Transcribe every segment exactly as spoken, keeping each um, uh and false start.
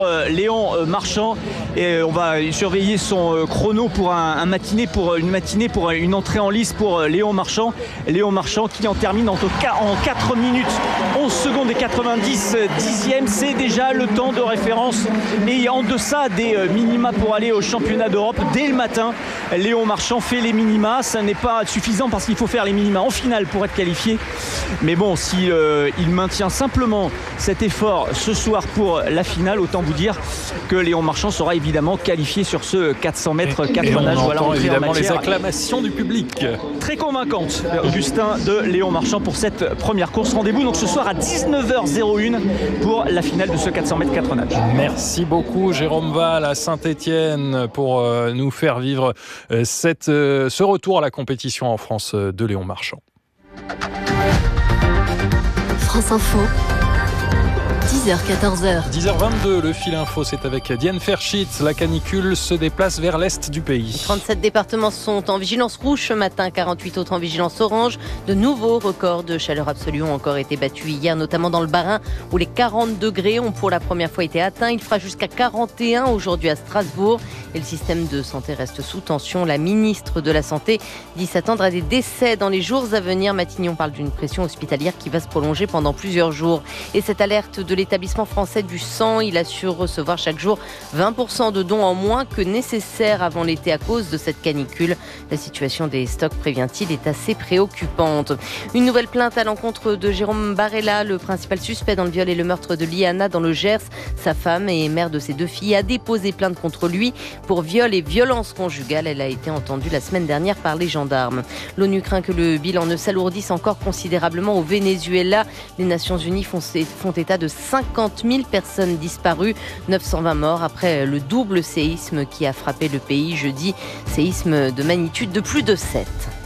Euh, Léon euh, Marchand, et euh, on va surveiller son euh, chrono pour un, un matinée pour une matinée pour une entrée en lice pour euh, Léon Marchand. Léon Marchand qui en termine en, en quatre minutes onze secondes et quatre-vingt-dix dixièmes. C'est déjà le temps de référence et en deçà des euh, minima pour aller au championnat d'Europe. Dès le matin, Léon Marchand fait les minima. Ça n'est pas suffisant parce qu'il faut faire les minima en finale pour être qualifié. Mais bon, si euh, il maintient simplement cet effort ce soir pour la finale, autant vous dire que Léon Marchand sera évidemment qualifié sur ce quatre cents mètres quatre nages. Voilà, évidemment les acclamations du public. Très convaincante, Augustin, de Léon Marchand pour cette première course. Rendez-vous donc ce soir à dix-neuf heures zéro un pour la finale de ce quatre cents mètres quatre nages. Merci beaucoup Jérôme Val à Saint-Étienne pour euh, nous faire vivre euh, cette, euh, ce retour à la compétition en France euh, de Léon Marchand. France Info. dix heures quatorze heures. dix heures vingt-deux, le fil info, c'est avec Diane Ferschit. La canicule se déplace vers l'est du pays. trente-sept départements sont en vigilance rouge ce matin, quarante-huit autres en vigilance orange. De nouveaux records de chaleur absolue ont encore été battus hier, notamment dans le Bas-Rhin, où les quarante degrés ont pour la première fois été atteints. Il fera jusqu'à quarante et un aujourd'hui à Strasbourg. Et le système de santé reste sous tension. La ministre de la Santé dit s'attendre à des décès dans les jours à venir. Matignon parle d'une pression hospitalière qui va se prolonger pendant plusieurs jours. Et cette alerte de l'établissement français du sang, il assure recevoir chaque jour vingt pour cent de dons en moins que nécessaire avant l'été à cause de cette canicule. La situation des stocks, prévient-il, est assez préoccupante. Une nouvelle plainte à l'encontre de Jérôme Barella, le principal suspect dans le viol et le meurtre de Liana dans le Gers. Sa femme et mère de ses deux filles a déposé plainte contre lui pour viol et violence conjugale. Elle a été entendue la semaine dernière par les gendarmes. L'ONU craint que le bilan ne s'alourdisse encore considérablement au Venezuela. Les Nations Unies font, font état de cinquante mille personnes disparues, neuf cent vingt morts après le double séisme qui a frappé le pays jeudi, séisme de magnitude de plus de sept.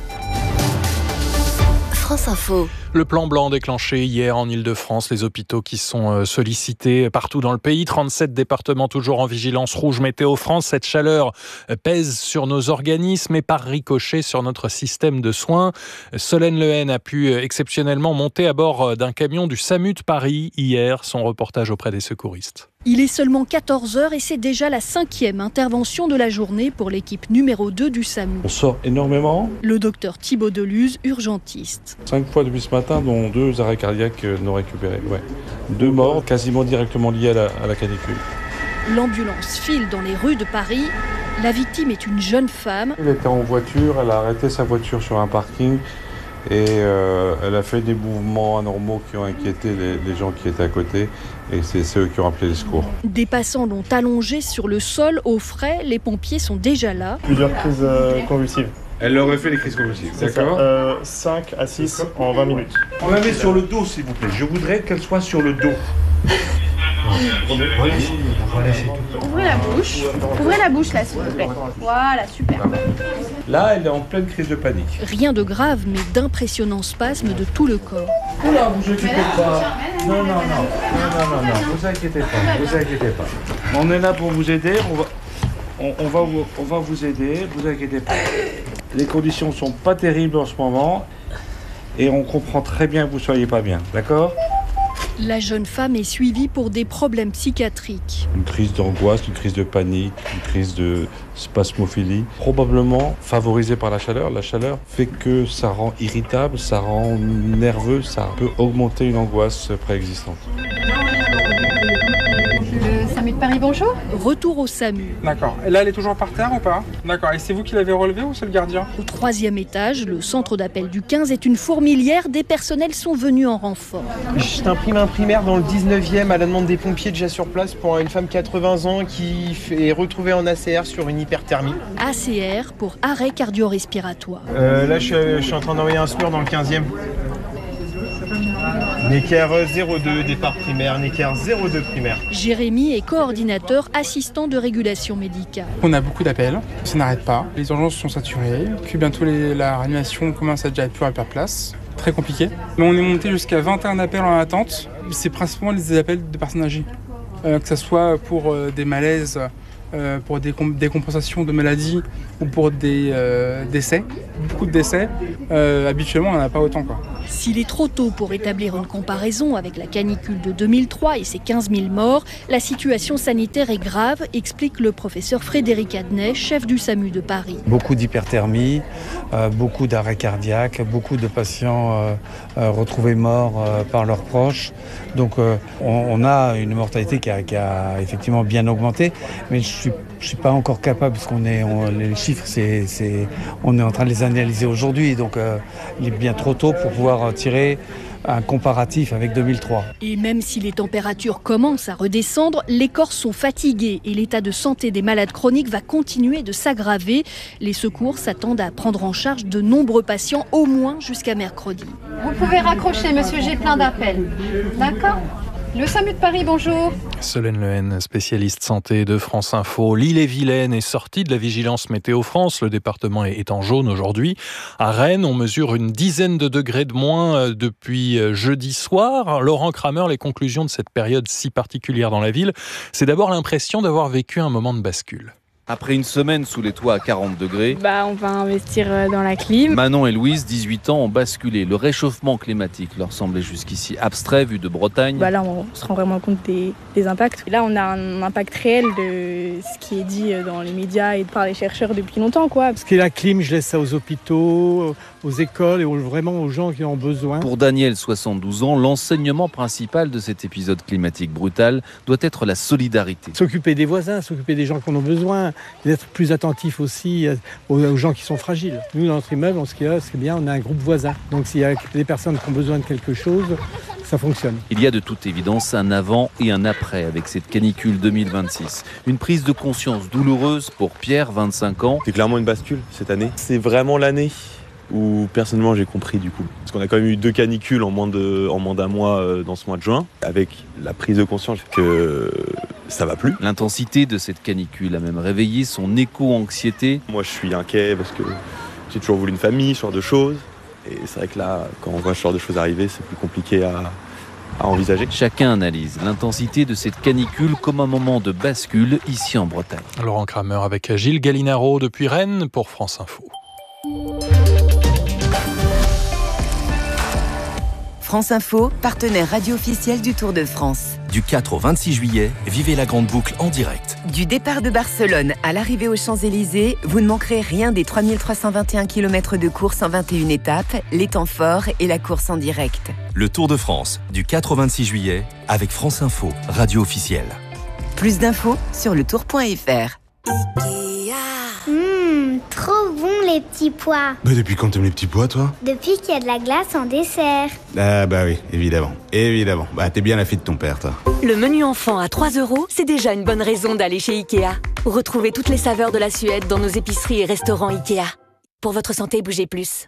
France Info. Le plan blanc déclenché hier en Ile-de-France, les hôpitaux qui sont sollicités partout dans le pays, trente-sept départements toujours en vigilance rouge météo France. Cette chaleur pèse sur nos organismes et par ricochet sur notre système de soins. Solène Lehen a pu exceptionnellement monter à bord d'un camion du SAMU de Paris hier, son reportage auprès des secouristes. Il est seulement quatorze heures et c'est déjà la cinquième intervention de la journée pour l'équipe numéro deux du SAMU. On sort énormément. Le docteur Thibaut Deluz, urgentiste. Cinq fois depuis ce matin, dont deux arrêts cardiaques non récupérés. Ouais. Deux morts quasiment directement liés à la, à la canicule. L'ambulance file dans les rues de Paris. La victime est une jeune femme. Elle était en voiture, elle a arrêté sa voiture sur un parking. Et euh, elle a fait des mouvements anormaux qui ont inquiété les, les gens qui étaient à côté. Et c'est, c'est eux qui ont appelé les secours. Des passants l'ont allongée sur le sol au frais. Les pompiers sont déjà là. Plusieurs crises euh, convulsives. Elle aurait fait les crises convulsives, d'accord euh, cinq à six en vingt minutes. On la met sur le dos, s'il vous plaît. Je voudrais qu'elle soit sur le dos. Ouvrez la bouche. Ouvrez la bouche là, s'il vous plaît. Voilà, super. Là, elle est en pleine crise de panique. Rien de grave, mais d'impressionnants spasmes de tout le corps. Oula, vous inquiétez pas. Non, non, non. Non, non, non, non. Vous inquiétez pas. Vous inquiétez pas. On est là pour vous aider. On va, on, on va, vous, on va vous aider. Vous inquiétez pas. Les conditions sont pas terribles en ce moment. Et on comprend très bien que vous soyez pas bien. D'accord ? La jeune femme est suivie pour des problèmes psychiatriques. Une crise d'angoisse, une crise de panique, une crise de spasmophilie, probablement favorisée par la chaleur. La chaleur fait que ça rend irritable, ça rend nerveux, ça peut augmenter une angoisse préexistante. Le SAMU de Paris, bonjour. Retour au SAMU. D'accord. Et là, elle est toujours par terre ou pas ? D'accord. Et c'est vous qui l'avez relevée ou c'est le gardien ? Au troisième étage, le centre d'appel du quinze est une fourmilière. Des personnels sont venus en renfort. Je t'imprime un primaire dans le dix-neuvième à la demande des pompiers déjà sur place pour une femme de quatre-vingts ans qui est retrouvée en A C R sur une hyperthermie. A C R pour arrêt cardio-respiratoire. Euh, là, je suis, je suis en train d'envoyer un S M U R dans le quinzième. Necker zéro deux, départ primaire, Necker zéro deux primaire. Jérémy est coordinateur assistant de régulation médicale. On a beaucoup d'appels, ça n'arrête pas. Les urgences sont saturées, puis bientôt les, la réanimation commence à déjà être plus à la place. Très compliqué. Mais on est monté jusqu'à vingt et un appels en attente. C'est principalement des appels de personnes âgées. Euh, que ce soit pour euh, des malaises euh, pour des, com- des compensations de maladies ou pour des euh, décès, beaucoup de décès, euh, habituellement on n'en a pas autant, quoi. S'il est trop tôt pour établir une comparaison avec la canicule de deux mille trois et ses quinze mille morts, la situation sanitaire est grave, explique le professeur Frédéric Adnet, chef du SAMU de Paris. Beaucoup d'hyperthermie, euh, beaucoup d'arrêts cardiaques, beaucoup de patients euh, euh, retrouvés morts euh, par leurs proches. Donc euh, on, on a une mortalité qui a, qui a effectivement bien augmenté, mais je suis Je suis pas encore capable, parce qu'on est, on, les chiffres, c'est, c'est, on est en train de les analyser aujourd'hui, donc euh, il est bien trop tôt pour pouvoir tirer un comparatif avec deux mille trois. Et même si les températures commencent à redescendre, les Corses sont fatigués et l'état de santé des malades chroniques va continuer de s'aggraver. Les secours s'attendent à prendre en charge de nombreux patients, au moins jusqu'à mercredi. Vous pouvez raccrocher, monsieur, j'ai plein d'appels. D'accord ? Le SAMU de Paris, bonjour. Solène Lehen, spécialiste santé de France Info. L'Ille-et-Vilaine est sortie de la vigilance Météo France. Le département est en jaune aujourd'hui. À Rennes, on mesure une dizaine de degrés de moins depuis jeudi soir. Laurent Kramer, les conclusions de cette période si particulière dans la ville, c'est d'abord l'impression d'avoir vécu un moment de bascule. Après une semaine sous les toits à quarante degrés, bah, on va investir dans la clim. Manon et Louise, dix-huit ans, ont basculé. Le réchauffement climatique leur semblait jusqu'ici abstrait vu de Bretagne. Bah là, on se rend vraiment compte des, des impacts. Et là, on a un impact réel de ce qui est dit dans les médias et par les chercheurs depuis longtemps, quoi. Ce qui est la clim, je laisse ça aux hôpitaux, aux écoles et vraiment aux gens qui en ont besoin. Pour Daniel, soixante-douze ans, l'enseignement principal de cet épisode climatique brutal doit être la solidarité. S'occuper des voisins, s'occuper des gens qui en ont besoin, d'être plus attentif aussi aux, aux gens qui sont fragiles. Nous, dans notre immeuble, ce qu'il y a, c'est bien, on a un groupe voisin. Donc s'il y a des personnes qui ont besoin de quelque chose, ça fonctionne. Il y a de toute évidence un avant et un après avec cette canicule deux mille vingt-six. Une prise de conscience douloureuse pour Pierre, vingt-cinq ans. C'est clairement une bascule cette année. C'est vraiment l'année où personnellement j'ai compris du coup. Parce qu'on a quand même eu deux canicules en moins, de, en moins d'un mois euh, dans ce mois de juin, avec la prise de conscience que ça va plus. L'intensité de cette canicule a même réveillé son éco-anxiété. Moi je suis inquiet parce que j'ai toujours voulu une famille, ce genre de choses. Et c'est vrai que là, quand on voit ce genre de choses arriver, c'est plus compliqué à, à envisager. Chacun analyse l'intensité de cette canicule comme un moment de bascule ici en Bretagne. Laurent Kramer avec Gilles Gallinaro depuis Rennes pour France Info. France Info, partenaire radio officiel du Tour de France. Du quatre au vingt-six juillet, vivez la grande boucle en direct. Du départ de Barcelone à l'arrivée aux Champs-Élysées, vous ne manquerez rien des trois mille trois cent vingt et un kilomètres de course en vingt et une étapes, les temps forts et la course en direct. Le Tour de France, du quatre au vingt-six juillet, avec France Info, radio officielle. Plus d'infos sur le tour point f r. Mmh, trop bon les petits pois. Bah depuis quand t'aimes les petits pois, toi? Depuis qu'il y a de la glace en dessert. Ah bah oui, évidemment. Évidemment. Bah t'es bien la fille de ton père, toi. Le menu enfant à trois euros, c'est déjà une bonne raison d'aller chez Ikea. Retrouvez toutes les saveurs de la Suède dans nos épiceries et restaurants Ikea. Pour votre santé, bougez plus.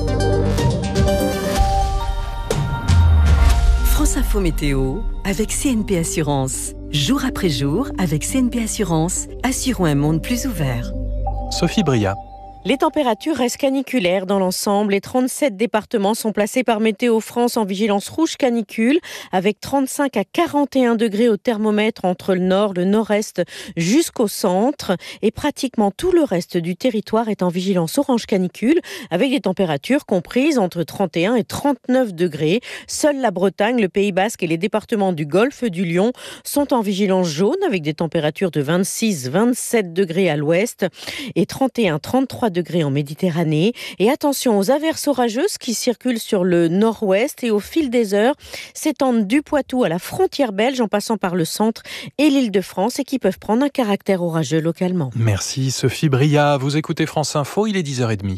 France Info Météo avec C N P Assurance. Jour après jour, avec C N P Assurance, assurons un monde plus ouvert. Sophie Bria. Les températures restent caniculaires dans l'ensemble. Les trente-sept départements sont placés par Météo France en vigilance rouge canicule, avec trente-cinq à quarante et un degrés au thermomètre entre le nord, le nord-est jusqu'au centre. Et pratiquement tout le reste du territoire est en vigilance orange canicule, avec des températures comprises entre trente et un et trente-neuf degrés. Seule la Bretagne, le Pays Basque et les départements du Golfe du Lion sont en vigilance jaune, avec des températures de vingt-six à vingt-sept degrés à l'ouest et trente et un à trente-trois degrés en Méditerranée. Et attention aux averses orageuses qui circulent sur le nord-ouest et au fil des heures s'étendent du Poitou à la frontière belge en passant par le centre et l'Île-de-France et qui peuvent prendre un caractère orageux localement. Merci Sophie Bria. Vous écoutez France Info, il est dix heures trente.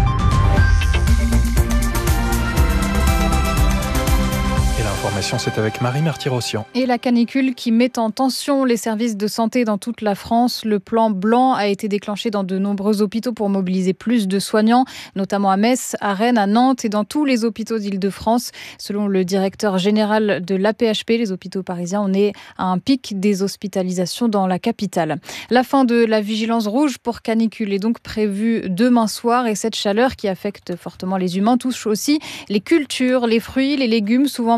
L'information, c'est avec Marie Martyrossian. Et la canicule qui met en tension les services de santé dans toute la France. Le plan blanc a été déclenché dans de nombreux hôpitaux pour mobiliser plus de soignants, notamment à Metz, à Rennes, à Nantes et dans tous les hôpitaux d'Île-de-France. Selon le directeur général de l'A P H P, les hôpitaux parisiens, on est à un pic des hospitalisations dans la capitale. La fin de la vigilance rouge pour canicule est donc prévue demain soir et cette chaleur qui affecte fortement les humains touche aussi les cultures, les fruits, les légumes, souvent malmenés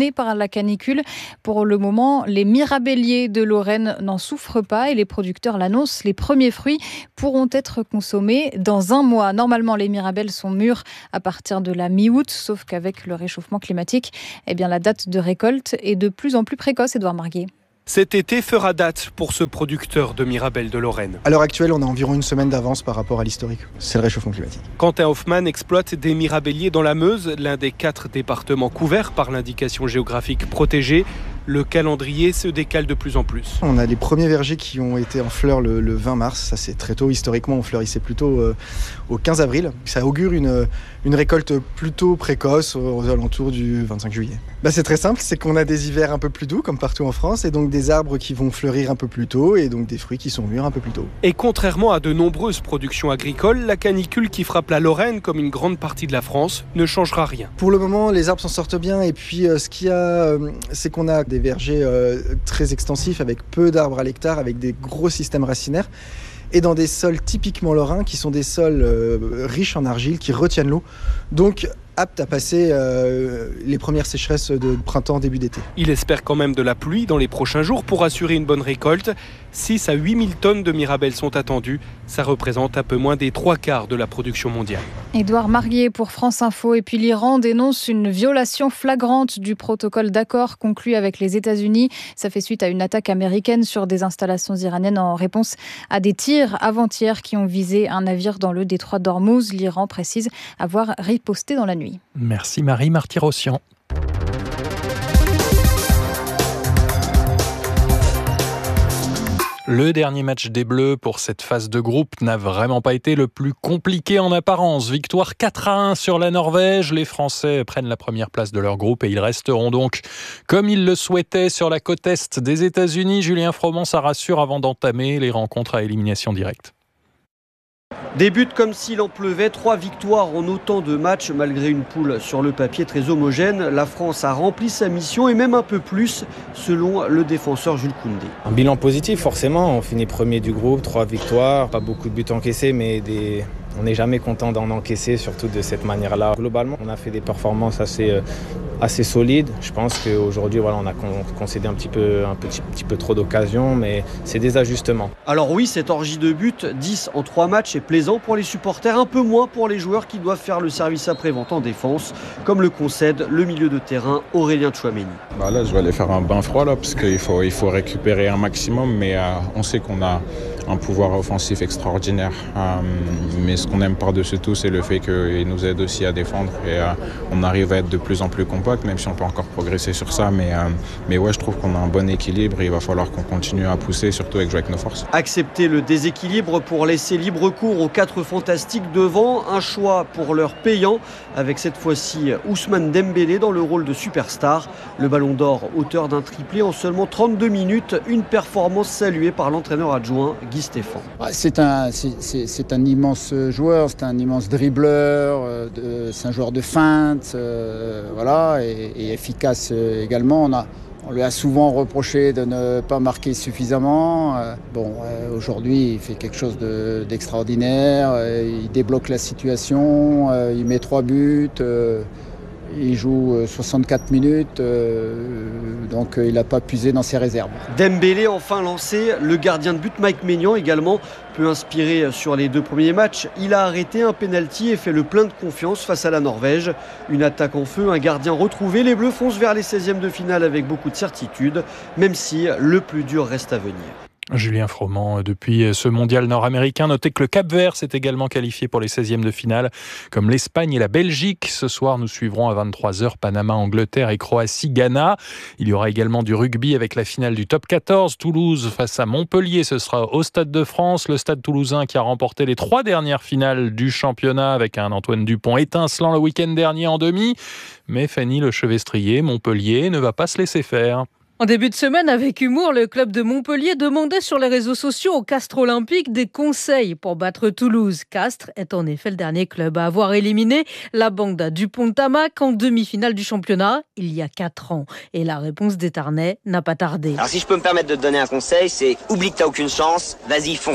décimés par la canicule. Pour le moment, les mirabelliers de Lorraine n'en souffrent pas et les producteurs l'annoncent. Les premiers fruits pourront être consommés dans un mois. Normalement, les mirabelles sont mûres à partir de la mi-août, sauf qu'avec le réchauffement climatique, eh bien, la date de récolte est de plus en plus précoce. Édouard Marguet. Cet été fera date pour ce producteur de mirabelles de Lorraine. À l'heure actuelle, on a environ une semaine d'avance par rapport à l'historique. C'est le réchauffement climatique. Quentin Hoffmann exploite des mirabelliers dans la Meuse, l'un des quatre départements couverts par l'indication géographique protégée. Le calendrier se décale de plus en plus. On a les premiers vergers qui ont été en fleurs le, le vingt mars. Ça, c'est très tôt. Historiquement, on fleurissait plutôt euh, au quinze avril. Ça augure une, une récolte plutôt précoce aux alentours du vingt-cinq juillet. Bah, c'est très simple. C'est qu'on a des hivers un peu plus doux, comme partout en France, et donc des arbres qui vont fleurir un peu plus tôt, et donc des fruits qui sont mûrs un peu plus tôt. Et contrairement à de nombreuses productions agricoles, la canicule qui frappe la Lorraine, comme une grande partie de la France, ne changera rien. Pour le moment, les arbres s'en sortent bien. Et puis, euh, ce qu'il y a, euh, c'est qu'on a des vergers euh, très extensifs avec peu d'arbres à l'hectare, avec des gros systèmes racinaires et dans des sols typiquement lorrains qui sont des sols euh, riches en argile qui retiennent l'eau, donc aptes à passer euh, les premières sécheresses de printemps, début d'été. Il espère quand même de la pluie dans les prochains jours pour assurer une bonne récolte. six à huit mille tonnes de mirabelles sont attendues. Ça représente un peu moins des trois quarts de la production mondiale. Édouard Marguet pour France Info. Et puis l'Iran dénonce une violation flagrante du protocole d'accord conclu avec les États-Unis. Ça fait suite à une attaque américaine sur des installations iraniennes en réponse à des tirs avant-hier qui ont visé un navire dans le détroit d'Ormuz. L'Iran précise avoir riposté dans la nuit. Merci Marie Marty-Rossian. Le dernier match des Bleus pour cette phase de groupe n'a vraiment pas été le plus compliqué en apparence. Victoire quatre à un sur la Norvège. Les Français prennent la première place de leur groupe et ils resteront donc, comme ils le souhaitaient, sur la côte est des États-Unis. Julien Froment, ça rassure avant d'entamer les rencontres à élimination directe. Des buts comme s'il en pleuvait, trois victoires en autant de matchs malgré une poule sur le papier très homogène. La France a rempli sa mission et même un peu plus selon le défenseur Jules Koundé. Un bilan positif forcément, on finit premier du groupe, trois victoires, pas beaucoup de buts encaissés mais des... on n'est jamais content d'en encaisser, surtout de cette manière-là. Globalement, on a fait des performances assez, euh, assez solides. Je pense qu'aujourd'hui, voilà, on a concédé un petit peu, un petit, petit peu trop d'occasions, mais c'est des ajustements. Alors oui, cette orgie de buts, dix en trois matchs, est plaisant pour les supporters, un peu moins pour les joueurs qui doivent faire le service après-vente en défense, comme le concède le milieu de terrain Aurélien Tchouaméni. Bah là, je vais aller faire un bain froid, là, parce qu'il faut, il faut récupérer un maximum, mais euh, on sait qu'on a un pouvoir offensif extraordinaire. Euh, mais ce qu'on aime par-dessus tout, c'est le fait qu'il nous aide aussi à défendre et euh, on arrive à être de plus en plus compact, même si on peut encore progresser sur ça. Mais, euh, mais ouais, je trouve qu'on a un bon équilibre et il va falloir qu'on continue à pousser, surtout avec jouer avec nos forces. Accepter le déséquilibre pour laisser libre cours aux quatre fantastiques devant, un choix pour leur payant, avec cette fois-ci Ousmane Dembélé dans le rôle de superstar. Le Ballon d'Or, auteur d'un triplé en seulement trente-deux minutes, une performance saluée par l'entraîneur adjoint Guy Stéphane. C'est un, c'est, c'est, c'est un immense joueur, c'est un immense dribbleur, euh, de, c'est un joueur de feinte, euh, voilà, et, et efficace euh, également. On, a, on lui a souvent reproché de ne pas marquer suffisamment. Euh, bon, euh, aujourd'hui, il fait quelque chose de, d'extraordinaire. Euh, il débloque la situation, euh, il met trois buts. Euh, Il joue soixante-quatre minutes, euh, donc il n'a pas puisé dans ses réserves. Dembélé enfin lancé, le gardien de but Mike Maignan également peut inspirer sur les deux premiers matchs. Il a arrêté un pénalty et fait le plein de confiance face à la Norvège. Une attaque en feu, un gardien retrouvé. Les Bleus foncent vers les seizièmes de finale avec beaucoup de certitude, même si le plus dur reste à venir. Julien Froment, depuis ce mondial nord-américain, notez que le Cap-Vert s'est également qualifié pour les seizièmes de finale, comme l'Espagne et la Belgique. Ce soir, nous suivrons à vingt-trois heures Panama, Angleterre et Croatie, Ghana. Il y aura également du rugby avec la finale du top quatorze. Toulouse face à Montpellier, ce sera au Stade de France. Le Stade toulousain qui a remporté les trois dernières finales du championnat avec un Antoine Dupont étincelant le week-end dernier en demi. Mais Fanny Le Chevestrier, Montpellier, ne va pas se laisser faire. En début de semaine, avec humour, le club de Montpellier demandait sur les réseaux sociaux au Castres Olympique des conseils pour battre Toulouse. Castres est en effet le dernier club à avoir éliminé la bande Dupont-Tamac en demi-finale du championnat il y a quatre ans. Et la réponse d'Étarnais n'a pas tardé. Alors si je peux me permettre de te donner un conseil, c'est oublie que t'as aucune chance, vas-y fonce.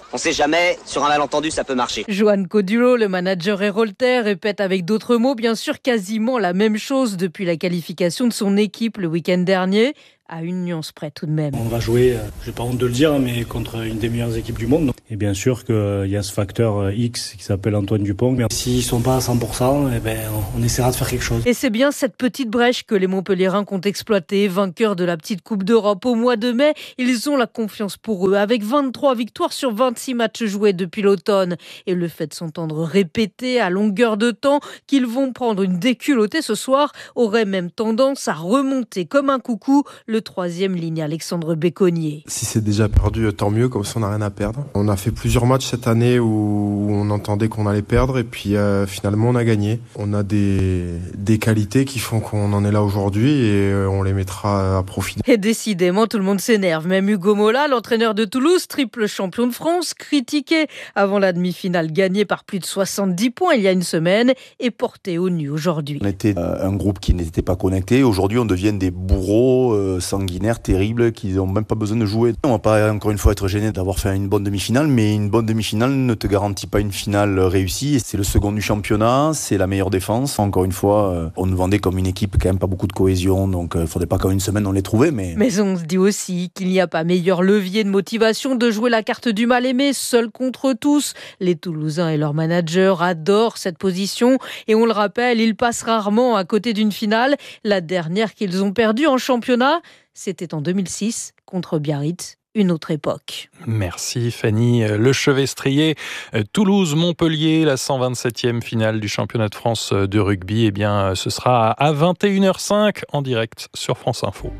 On sait jamais, sur un malentendu, ça peut marcher. Johan Codulo, le manager héroltais, répète avec d'autres mots, bien sûr, quasiment la même chose depuis la qualification de son équipe le week-end dernier. À une nuance près tout de même. On va jouer, euh, j'ai pas honte de le dire, mais contre une des meilleures équipes du monde. Et bien sûr qu'il euh, y a ce facteur X qui s'appelle Antoine Dupont. Mais s'ils sont pas à cent pour cent, eh ben, on essaiera de faire quelque chose. Et c'est bien cette petite brèche que les Montpelliérains comptent exploiter. Vainqueurs de la petite Coupe d'Europe au mois de mai, ils ont la confiance pour eux. Avec vingt-trois victoires sur vingt-six matchs joués depuis l'automne. Et le fait de s'entendre répéter à longueur de temps qu'ils vont prendre une déculottée ce soir aurait même tendance à remonter comme un coucou le troisième ligne Alexandre Béconnier. Si c'est déjà perdu, tant mieux, comme ça on n'a rien à perdre. On a fait plusieurs matchs cette année où on entendait qu'on allait perdre et puis euh, finalement on a gagné. On a des, des qualités qui font qu'on en est là aujourd'hui et euh, on les mettra à profit. Et décidément tout le monde s'énerve. Même Hugo Mola, l'entraîneur de Toulouse, triple champion de France, critiqué avant la demi-finale gagnée par plus de soixante-dix points il y a une semaine et porté au nu aujourd'hui. On était euh, un groupe qui n'était pas connecté. Aujourd'hui on devient des bourreaux euh, sanguinaires terribles qui n'ont même pas besoin de jouer. On va pas encore une fois être gêné d'avoir fait une bonne demi-finale, mais une bonne demi-finale ne te garantit pas une finale réussie. C'est le second du championnat, c'est la meilleure défense. Encore une fois, on nous vendait comme une équipe quand même pas beaucoup de cohésion, donc il ne faudrait pas qu'en une semaine on les trouvait. Mais... mais on se dit aussi qu'il n'y a pas meilleur levier de motivation de jouer la carte du mal-aimé, seul contre tous. Les Toulousains et leurs managers adorent cette position et on le rappelle, ils passent rarement à côté d'une finale. La dernière qu'ils ont perdue en championnat, c'était en deux mille six contre Biarritz, une autre époque. Merci Fanny Lechevestrier. Toulouse-Montpellier, la cent vingt-septième finale du championnat de France de rugby. Eh bien, ce sera à vingt et une heures cinq en direct sur France Info.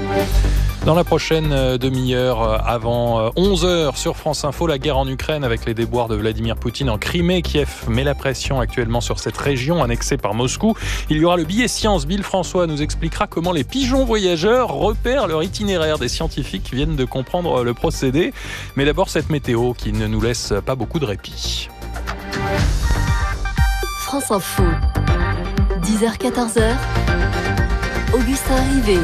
Dans la prochaine demi-heure, avant onze heures sur France Info, la guerre en Ukraine avec les déboires de Vladimir Poutine en Crimée. Kiev met la pression actuellement sur cette région annexée par Moscou. Il y aura le billet science. Bill François nous expliquera comment les pigeons voyageurs repèrent leur itinéraire. Des scientifiques viennent de comprendre le procédé. Mais d'abord cette météo qui ne nous laisse pas beaucoup de répit. France Info, dix heures quatorze heures, Augustin Rivet.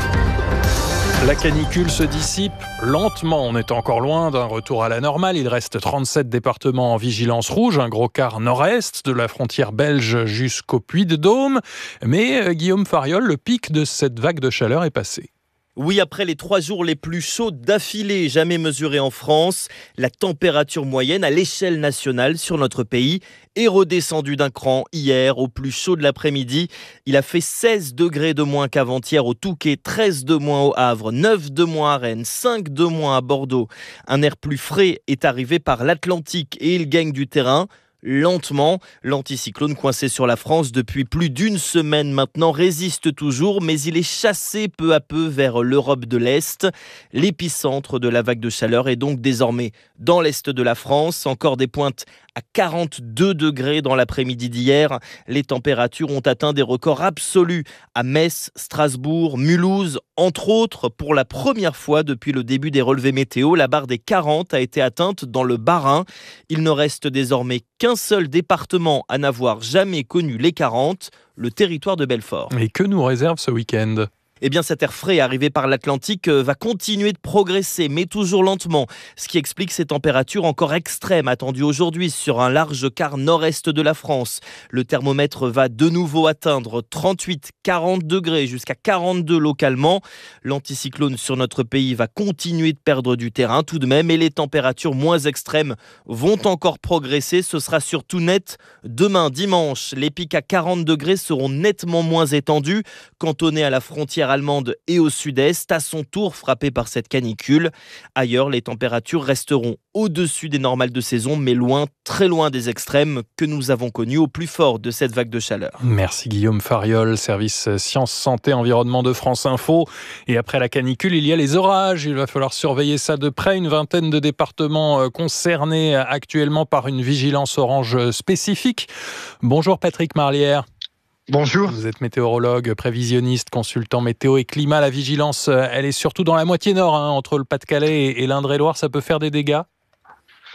La canicule se dissipe lentement. On est encore loin d'un retour à la normale. Il reste trente-sept départements en vigilance rouge, un gros quart nord-est de la frontière belge jusqu'au Puy-de-Dôme. Mais Guillaume Fariol, le pic de cette vague de chaleur est passé. Oui, après les trois jours les plus chauds d'affilée jamais mesurés en France, la température moyenne à l'échelle nationale sur notre pays est redescendue d'un cran hier au plus chaud de l'après-midi. Il a fait seize degrés de moins qu'avant-hier au Touquet, treize de moins au Havre, neuf de moins à Rennes, cinq de moins à Bordeaux. Un air plus frais est arrivé par l'Atlantique et il gagne du terrain. Lentement, l'anticyclone coincé sur la France depuis plus d'une semaine maintenant résiste toujours, mais il est chassé peu à peu vers l'Europe de l'Est. L'épicentre de la vague de chaleur est donc désormais dans l'Est de la France. Encore des pointes à quarante-deux degrés dans l'après-midi d'hier. Les températures ont atteint des records absolus à Metz, Strasbourg, Mulhouse, entre autres. Pour la première fois depuis le début des relevés météo, la barre des quarante a été atteinte dans le Bas-Rhin. Il ne reste désormais qu'un seul département à n'avoir jamais connu les quarante, le territoire de Belfort. Et que nous réserve ce week-end ? Eh bien, cet air frais arrivé par l'Atlantique va continuer de progresser, mais toujours lentement. Ce qui explique ces températures encore extrêmes attendues aujourd'hui sur un large quart nord-est de la France. Le thermomètre va de nouveau atteindre trente-huit à quarante degrés, jusqu'à quarante-deux localement. L'anticyclone sur notre pays va continuer de perdre du terrain tout de même, et les températures moins extrêmes vont encore progresser. Ce sera surtout net demain, dimanche. Les pics à quarante degrés seront nettement moins étendus, cantonnés à la frontière allemande et au sud-est, à son tour frappé par cette canicule. Ailleurs, les températures resteront au-dessus des normales de saison, mais loin, très loin des extrêmes que nous avons connus au plus fort de cette vague de chaleur. Merci Guillaume Fariol, service Sciences, Santé, Environnement de France Info. Et après la canicule, il y a les orages. Il va falloir surveiller ça de près. Une vingtaine de départements concernés actuellement par une vigilance orange spécifique. Bonjour Patrick Marlière. Bonjour. Vous êtes météorologue, prévisionniste, consultant météo et climat. La vigilance, elle est surtout dans la moitié nord, hein, entre le Pas-de-Calais et l'Indre-et-Loire. Ça peut faire des dégâts ?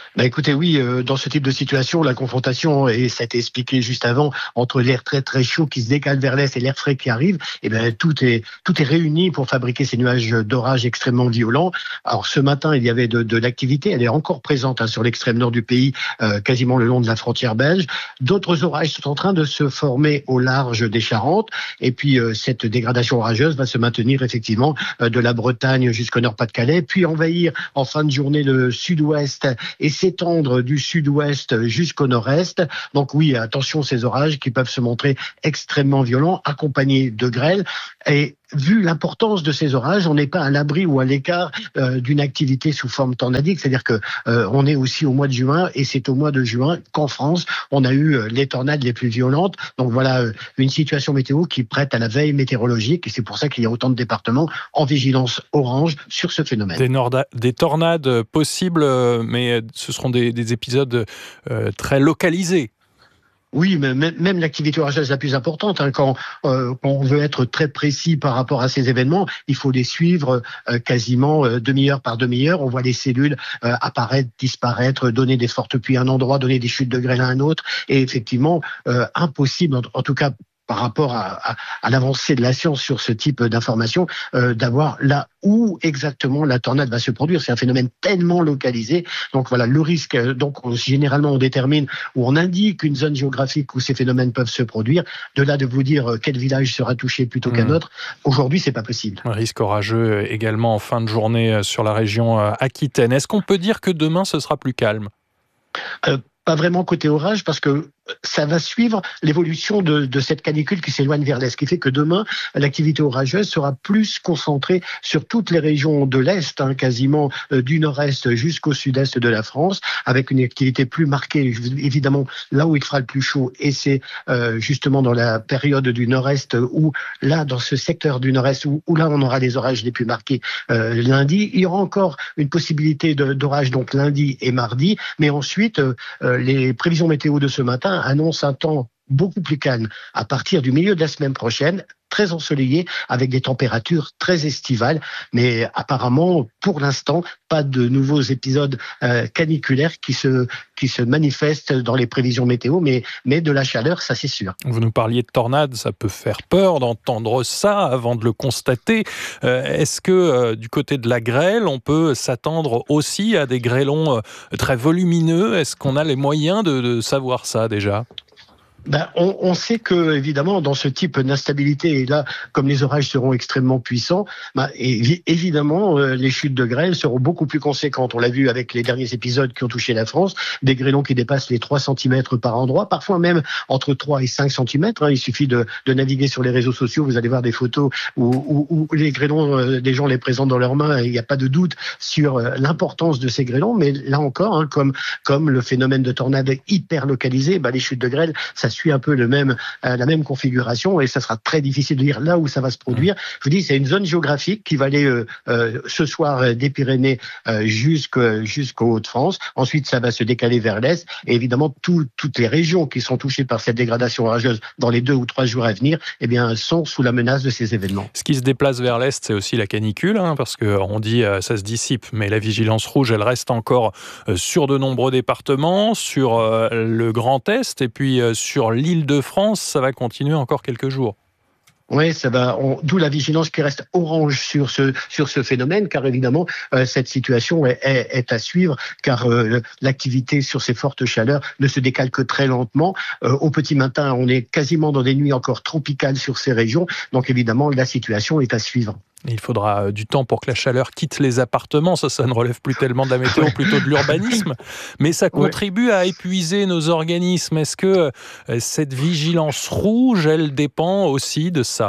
Bah écoutez, oui, euh, dans ce type de situation, la confrontation, et ça a été expliqué juste avant, entre l'air très très chaud qui se décale vers l'est et l'air frais qui arrive, et ben tout est tout est réuni pour fabriquer ces nuages d'orage extrêmement violents. Alors ce matin, il y avait de, de l'activité, elle est encore présente hein, sur l'extrême nord du pays, euh, quasiment le long de la frontière belge. D'autres orages sont en train de se former au large des Charentes, et puis euh, cette dégradation orageuse va se maintenir effectivement euh, de la Bretagne jusqu'au Nord-Pas-de-Calais, puis envahir en fin de journée le sud-ouest et s'étendre du sud-ouest jusqu'au nord-est. Donc oui, attention ces orages qui peuvent se montrer extrêmement violents, accompagnés de grêle. Et vu l'importance de ces orages, on n'est pas à l'abri ou à l'écart euh, d'une activité sous forme tornadique. C'est-à-dire que euh, on est aussi au mois de juin, et c'est au mois de juin qu'en France, on a eu euh, les tornades les plus violentes. Donc voilà euh, une situation météo qui prête à la veille météorologique, et c'est pour ça qu'il y a autant de départements en vigilance orange sur ce phénomène. Des, norda- des tornades possibles, mais ce seront des, des épisodes euh, très localisés. Oui, mais même l'activité orageuse la plus importante, hein, quand, euh, quand on veut être très précis par rapport à ces événements, il faut les suivre euh, quasiment euh, demi-heure par demi-heure. On voit les cellules euh, apparaître, disparaître, donner des fortes pluies à un endroit, donner des chutes de grêle à un autre. Et effectivement, euh, impossible, en, en tout cas par rapport à, à, à l'avancée de la science sur ce type d'informations, euh, d'avoir là où exactement la tornade va se produire. C'est un phénomène tellement localisé. Donc voilà, le risque, donc on, généralement on détermine ou on indique une zone géographique où ces phénomènes peuvent se produire. De là de vous dire quel village sera touché plutôt mmh. qu'un autre, aujourd'hui c'est pas possible. Un risque orageux également en fin de journée sur la région Aquitaine. Est-ce qu'on peut dire que demain ce sera plus calme ? euh, Pas vraiment côté orage, parce que ça va suivre l'évolution de, de cette canicule qui s'éloigne vers l'est, ce qui fait que demain, l'activité orageuse sera plus concentrée sur toutes les régions de l'est, hein, quasiment euh, du nord-est jusqu'au sud-est de la France, avec une activité plus marquée, évidemment, là où il fera le plus chaud, et c'est euh, justement dans la période du nord-est, où là, dans ce secteur du nord-est, où, où là, on aura les orages les plus marqués euh, lundi. Il y aura encore une possibilité de, d'orage, donc lundi et mardi, mais ensuite, euh, les prévisions météo de ce matin annonce un temps beaucoup plus calme à partir du milieu de la semaine prochaine, très ensoleillé, avec des températures très estivales, mais apparemment, pour l'instant, pas de nouveaux épisodes euh, caniculaires qui se, qui se manifestent dans les prévisions météo, mais, mais de la chaleur, ça c'est sûr. Vous nous parliez de tornades, ça peut faire peur d'entendre ça avant de le constater. Euh, est-ce que euh, du côté de la grêle, on peut s'attendre aussi à des grêlons euh, très volumineux ? Est-ce qu'on a les moyens de, de savoir ça déjà ? Ben, on, on sait que, évidemment, dans ce type d'instabilité, et là, comme les orages seront extrêmement puissants, ben, et, évidemment, euh, les chutes de grêle seront beaucoup plus conséquentes. On l'a vu avec les derniers épisodes qui ont touché la France, des grêlons qui dépassent les trois centimètres par endroit, parfois même entre trois et cinq centimètres. Hein. Il suffit de, de naviguer sur les réseaux sociaux, vous allez voir des photos où, où, où les grêlons, euh, des gens les présentent dans leurs mains, et il n'y a pas de doute sur euh, l'importance de ces grêlons. Mais là encore, hein, comme, comme le phénomène de tornade hyper localisé, ben, les chutes de grêle, ça suit un peu le même, euh, la même configuration, et ça sera très difficile de dire là où ça va se produire. Je vous dis, c'est une zone géographique qui va aller euh, euh, ce soir euh, des Pyrénées euh, jusqu'au, jusqu'aux Hauts-de-France. Ensuite, ça va se décaler vers l'est, et évidemment, tout, toutes les régions qui sont touchées par cette dégradation orageuse dans les deux ou trois jours à venir, eh bien, sont sous la menace de ces événements. Ce qui se déplace vers l'est, c'est aussi la canicule, hein, parce qu'on dit euh, ça se dissipe, mais la vigilance rouge, elle reste encore euh, sur de nombreux départements, sur euh, le Grand Est, et puis euh, sur l'Île-de-France, ça va continuer encore quelques jours. Oui, ça va. On, d'où la vigilance qui reste orange sur ce sur ce phénomène, car évidemment euh, cette situation est, est, est à suivre, car euh, l'activité sur ces fortes chaleurs ne se décale que très lentement. Euh, au petit matin, on est quasiment dans des nuits encore tropicales sur ces régions, donc évidemment la situation est à suivre. Il faudra du temps pour que la chaleur quitte les appartements. Ça, ça ne relève plus tellement de la météo, plutôt de l'urbanisme. Mais ça contribue à épuiser nos organismes. Est-ce que cette vigilance rouge, elle dépend aussi de ça ?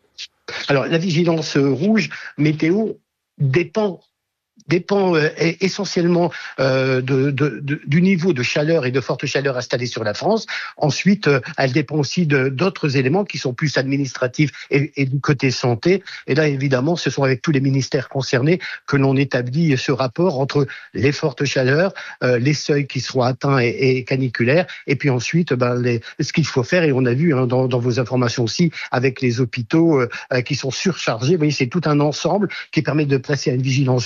Alors, la vigilance rouge météo dépend dépend euh, essentiellement euh, de, de, de, du niveau de chaleur et de forte chaleur installée sur la France. Ensuite, euh, elle dépend aussi de, d'autres éléments qui sont plus administratifs et, et du côté santé. Et là, évidemment, ce sont avec tous les ministères concernés que l'on établit ce rapport entre les fortes chaleurs, euh, les seuils qui seront atteints et, et caniculaires, et puis ensuite, ben, les, ce qu'il faut faire. Et on a vu hein, dans, dans vos informations aussi, avec les hôpitaux euh, qui sont surchargés. Vous voyez, c'est tout un ensemble qui permet de placer à une vigilance beaucoup plus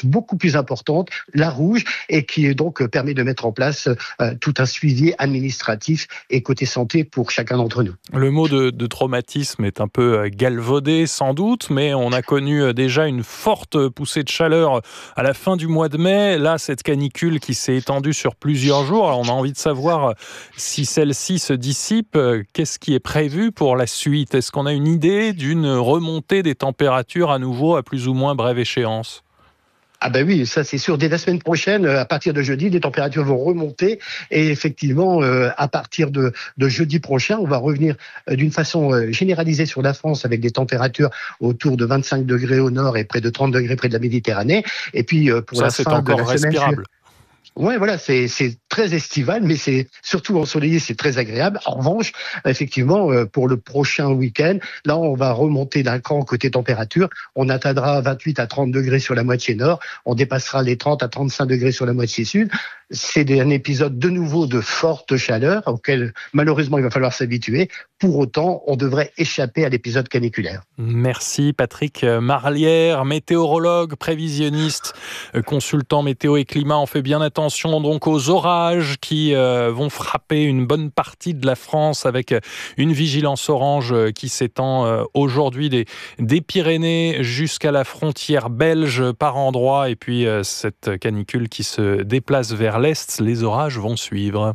plus importante, la rouge, et qui donc permet de mettre en place euh, tout un suivi administratif et côté santé pour chacun d'entre nous. Le mot de, de traumatisme est un peu galvaudé sans doute, mais on a connu déjà une forte poussée de chaleur à la fin du mois de mai. Là, cette canicule qui s'est étendue sur plusieurs jours, alors on a envie de savoir si celle-ci se dissipe. Qu'est-ce qui est prévu pour la suite ? Est-ce qu'on a une idée d'une remontée des températures à nouveau à plus ou moins brève échéance ? Ah ben oui, ça c'est sûr. Dès la semaine prochaine, à partir de jeudi, les températures vont remonter et effectivement, euh, à partir de, de jeudi prochain, on va revenir d'une façon généralisée sur la France avec des températures autour de vingt-cinq degrés au nord et près de trente degrés près de la Méditerranée. Et puis pour ça, la c'est fin encore de la semaine respirable. Ouais, voilà, c'est c'est très estival, mais c'est surtout ensoleillé, c'est très agréable. En revanche, effectivement, pour le prochain week-end, là, on va remonter d'un cran côté température. On atteindra vingt-huit à trente degrés sur la moitié nord. On dépassera les trente à trente-cinq degrés sur la moitié sud. C'est un épisode de nouveau de forte chaleur auquel, malheureusement, il va falloir s'habituer. Pour autant, on devrait échapper à l'épisode caniculaire. Merci Patrick Marlière, météorologue, prévisionniste, consultant météo et climat. On fait bien attention donc aux orages qui euh, vont frapper une bonne partie de la France avec une vigilance orange qui s'étend euh, aujourd'hui des, des Pyrénées jusqu'à la frontière belge par endroits. Et puis euh, cette canicule qui se déplace vers l'est, les orages vont suivre.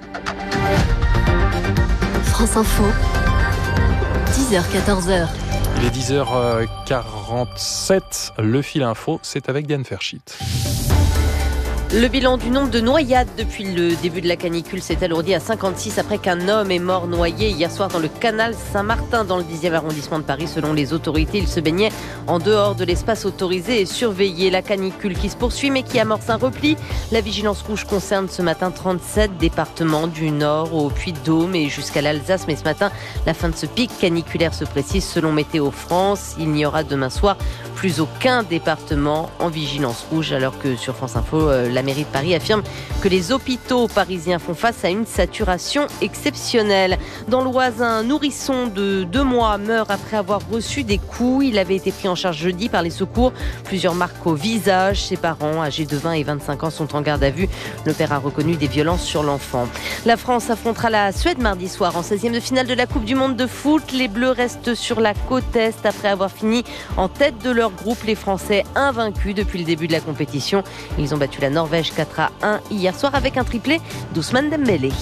France Info, dix heures quatorze heures. Il est dix heures quarante-sept, le fil info, c'est avec Diane Ferchit. Le bilan du nombre de noyades depuis le début de la canicule s'est alourdi à cinquante-six après qu'un homme est mort noyé hier soir dans le canal Saint-Martin dans le dixième arrondissement de Paris. Selon les autorités, il se baignait en dehors de l'espace autorisé et surveillé. La canicule qui se poursuit mais qui amorce un repli. La vigilance rouge concerne ce matin trente-sept départements du Nord au Puy-de-Dôme et jusqu'à l'Alsace. Mais ce matin, la fin de ce pic caniculaire se précise. Selon Météo France, il n'y aura demain soir plus aucun département en vigilance rouge, alors que sur France Info, la mairie de Paris affirme que les hôpitaux parisiens font face à une saturation exceptionnelle. Dans l'Oise, un nourrisson de deux mois meurt après avoir reçu des coups. Il avait été pris en charge jeudi par les secours. Plusieurs marques au visage. Ses parents, âgés de vingt et vingt-cinq ans, sont en garde à vue. Le père a reconnu des violences sur l'enfant. La France affrontera la Suède mardi soir en seizième de finale de la Coupe du Monde de foot. Les Bleus restent sur la côte Est après avoir fini en tête de leur groupe. Les Français invaincus depuis le début de la compétition. Ils ont battu la Norvège quatre à un hier soir avec un triplé d'Ousmane Dembélé.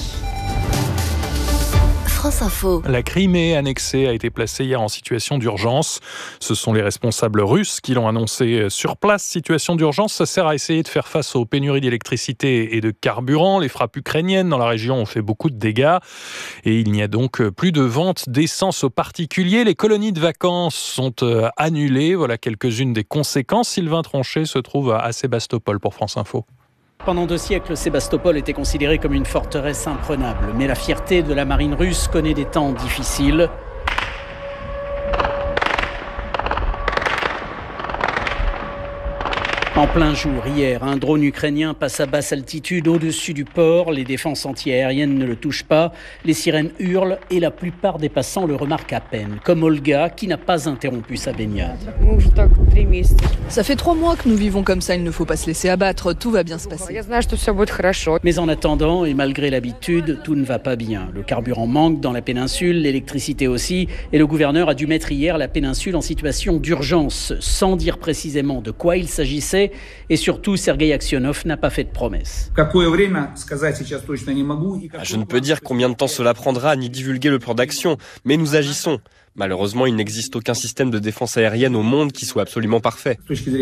France Info. La Crimée annexée a été placée hier en situation d'urgence. Ce sont les responsables russes qui l'ont annoncé sur place. Situation d'urgence, ça sert à essayer de faire face aux pénuries d'électricité et de carburant. Les frappes ukrainiennes dans la région ont fait beaucoup de dégâts. Et il n'y a donc plus de vente d'essence aux particuliers. Les colonies de vacances sont annulées. Voilà quelques-unes des conséquences. Sylvain Tronchet se trouve à Sébastopol pour France Info. Pendant deux siècles, Sébastopol était considéré comme une forteresse imprenable. Mais la fierté de la marine russe connaît des temps difficiles. En plein jour, hier, un drone ukrainien passe à basse altitude au-dessus du port. Les défenses antiaériennes ne le touchent pas. Les sirènes hurlent et la plupart des passants le remarquent à peine. Comme Olga, qui n'a pas interrompu sa baignade. Ça fait trois mois que nous vivons comme ça, il ne faut pas se laisser abattre, tout va bien se passer. Mais en attendant, et malgré l'habitude, tout ne va pas bien. Le carburant manque dans la péninsule, l'électricité aussi, et le gouverneur a dû mettre hier la péninsule en situation d'urgence, sans dire précisément de quoi il s'agissait. Et surtout, Sergueï Aksionov n'a pas fait de promesses. Je ne peux dire combien de temps cela prendra ni divulguer le plan d'action, mais nous agissons. Malheureusement, il n'existe aucun système de défense aérienne au monde qui soit absolument parfait.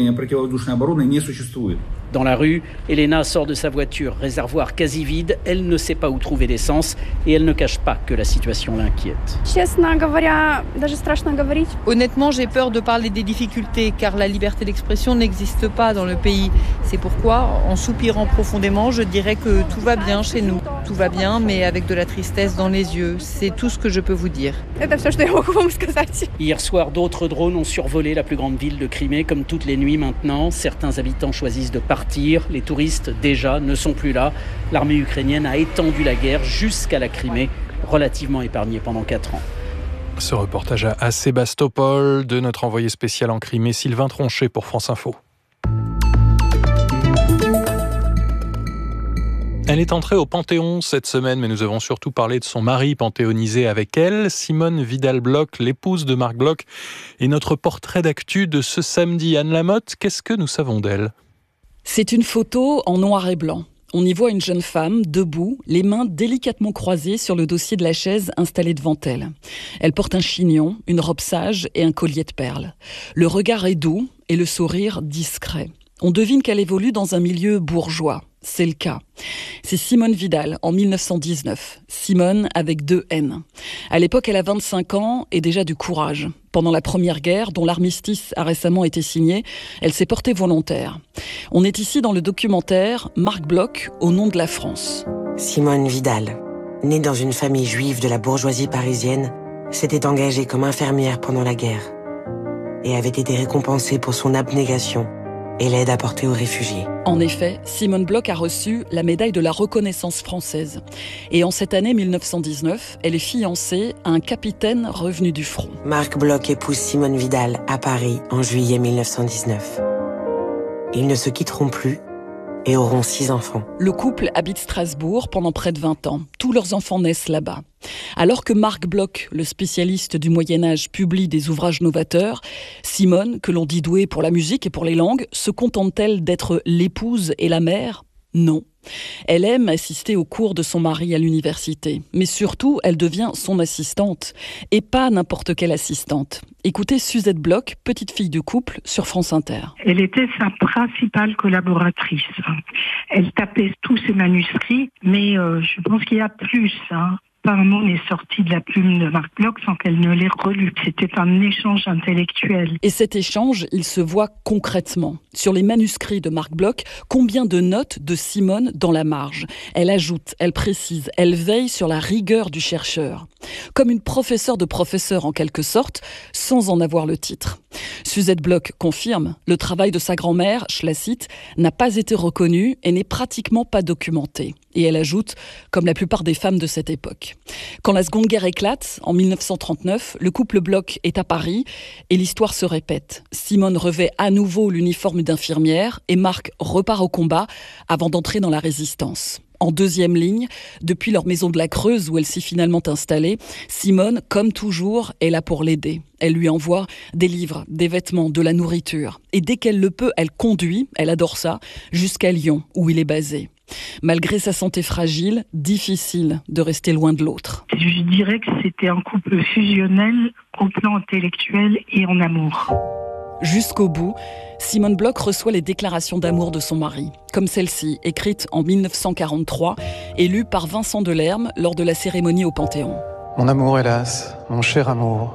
Dans la rue, Elena sort de sa voiture, réservoir quasi vide. Elle ne sait pas où trouver l'essence et elle ne cache pas que la situation l'inquiète. Honnêtement, j'ai peur de parler des difficultés car la liberté d'expression n'existe pas dans le pays. C'est pourquoi, en soupirant profondément, je dirais que tout va bien chez nous. Tout va bien, mais avec de la tristesse dans les yeux. C'est tout ce que je peux vous dire. Hier soir, d'autres drones ont survolé la plus grande ville de Crimée, comme toutes les nuits maintenant. Certains habitants choisissent de partir. Les touristes, déjà, ne sont plus là. L'armée ukrainienne a étendu la guerre jusqu'à la Crimée, relativement épargnée pendant quatre ans. Ce reportage à Sébastopol de notre envoyé spécial en Crimée, Sylvain Tronchet pour France Info. Elle est entrée au Panthéon cette semaine, mais nous avons surtout parlé de son mari panthéonisé avec elle. Simone Vidal-Bloch, l'épouse de Marc Bloch, est notre portrait d'actu de ce samedi. Anne Lamotte, qu'est-ce que nous savons d'elle ? C'est une photo en noir et blanc. On y voit une jeune femme, debout, les mains délicatement croisées sur le dossier de la chaise installée devant elle. Elle porte un chignon, une robe sage et un collier de perles. Le regard est doux et le sourire discret. On devine qu'elle évolue dans un milieu bourgeois. C'est le cas. C'est Simone Vidal, en mille neuf cent dix-neuf. Simone avec deux N. À l'époque, elle a vingt-cinq ans et déjà du courage. Pendant la Première Guerre, dont l'armistice a récemment été signé, elle s'est portée volontaire. On est ici dans le documentaire Marc Bloch, au nom de la France. Simone Vidal, née dans une famille juive de la bourgeoisie parisienne, s'était engagée comme infirmière pendant la guerre et avait été récompensée pour son abnégation et l'aide apportée aux réfugiés. En effet, Simone Bloch a reçu la médaille de la reconnaissance française. Et en cette année mille neuf cent dix-neuf, elle est fiancée à un capitaine revenu du front. Marc Bloch épouse Simone Vidal à Paris en juillet mille neuf cent dix-neuf. Ils ne se quitteront plus et auront six enfants. Le couple habite Strasbourg pendant près de vingt ans. Tous leurs enfants naissent là-bas. Alors que Marc Bloch, le spécialiste du Moyen-Âge, publie des ouvrages novateurs, Simone, que l'on dit douée pour la musique et pour les langues, se contente-t-elle d'être l'épouse et la mère ? Non. Elle aime assister aux cours de son mari à l'université. Mais surtout, elle devient son assistante. Et pas n'importe quelle assistante. Écoutez Suzette Bloch, petite fille du couple, sur France Inter. Elle était sa principale collaboratrice. Elle tapait tous ses manuscrits, mais euh, je pense qu'il y a plus. Hein. Pas un mot n'est sorti de la plume de Marc Bloch sans qu'elle ne l'ait relu. C'était un échange intellectuel. Et cet échange, il se voit concrètement. Sur les manuscrits de Marc Bloch, combien de notes de Simone dans la marge ? Elle ajoute, elle précise, elle veille sur la rigueur du chercheur. Comme une professeure de professeur en quelque sorte, sans en avoir le titre. Suzette Bloch confirme, le travail de sa grand-mère, je la cite, n'a pas été reconnu et n'est pratiquement pas documenté. Et elle ajoute, comme la plupart des femmes de cette époque. Quand la Seconde Guerre éclate, en mille neuf cent trente-neuf, le couple Bloch est à Paris et l'histoire se répète. Simone revêt à nouveau l'uniforme d'infirmière et Marc repart au combat avant d'entrer dans la résistance. En deuxième ligne, depuis leur maison de la Creuse où elle s'est finalement installée, Simone, comme toujours, est là pour l'aider. Elle lui envoie des livres, des vêtements, de la nourriture. Et dès qu'elle le peut, elle conduit, elle adore ça, jusqu'à Lyon, où il est basé. Malgré sa santé fragile, difficile de rester loin de l'autre. Je dirais que c'était un couple fusionnel au plan intellectuel et en amour. Jusqu'au bout, Simone Bloch reçoit les déclarations d'amour de son mari, comme celle-ci, écrite en mille neuf cent quarante-trois et lue par Vincent Delerme lors de la cérémonie au Panthéon. Mon amour, hélas, mon cher amour,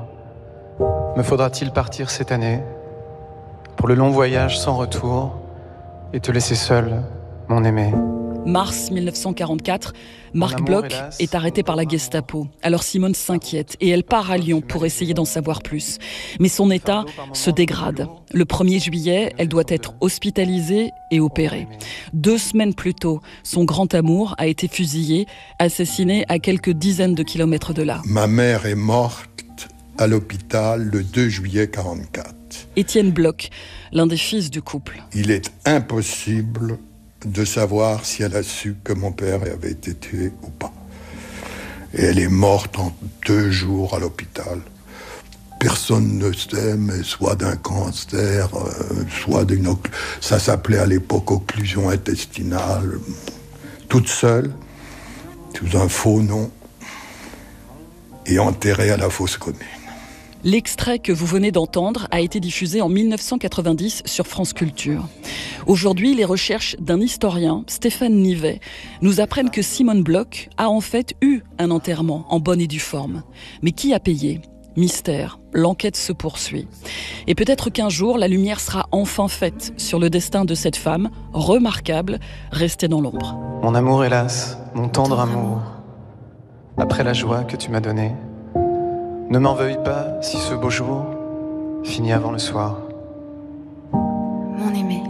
me faudra-t-il partir cette année pour le long voyage sans retour et te laisser seul, mon aimé ? Mars mille neuf cent quarante-quatre, Marc Bloch est arrêté par la Gestapo. Alors Simone s'inquiète et elle part à Lyon pour essayer d'en savoir plus. Mais son état se dégrade. Le premier juillet, elle doit être hospitalisée et opérée. Deux semaines plus tôt, son grand amour a été fusillé, assassiné à quelques dizaines de kilomètres de là. Ma mère est morte à l'hôpital le deux juillet quarante-quatre. Étienne Bloch, l'un des fils du couple. Il est impossible de savoir si elle a su que mon père avait été tué ou pas. Et elle est morte en deux jours à l'hôpital. Personne ne sait, mais soit d'un cancer, euh, soit d'une... Occl... Ça s'appelait à l'époque occlusion intestinale. Toute seule, sous un faux nom, et enterrée à la fosse commune. L'extrait que vous venez d'entendre a été diffusé en mille neuf cent quatre-vingt-dix sur France Culture. Aujourd'hui, les recherches d'un historien, Stéphane Nivet, nous apprennent que Simone Bloch a en fait eu un enterrement en bonne et due forme. Mais qui a payé ? Mystère. L'enquête se poursuit. Et peut-être qu'un jour, la lumière sera enfin faite sur le destin de cette femme, remarquable, restée dans l'ombre. Mon amour, hélas, mon tendre amour, après la joie que tu m'as donnée, ne m'en veuille pas si ce beau jour finit avant le soir. Mon aimé.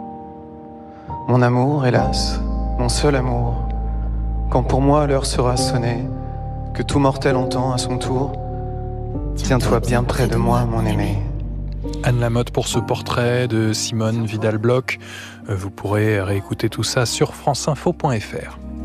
Mon amour, hélas, mon seul amour, quand pour moi l'heure sera sonnée, que tout mortel entend à son tour, tiens-toi bien près de moi, mon aimé. Anne Lamotte pour ce portrait de Simone Vidal-Bloch. Vous pourrez réécouter tout ça sur franceinfo point f r.